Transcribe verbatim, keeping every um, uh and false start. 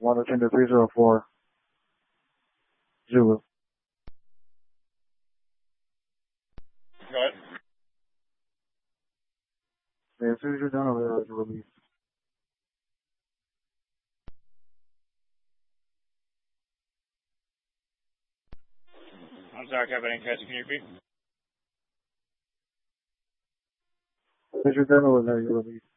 one attendant three zero four, Zulu. Go ahead. Yeah, as soon as you're done over there, you're released. I'm sorry, Kevin, I didn't catch. Can you repeat? As you're done over there, you're released.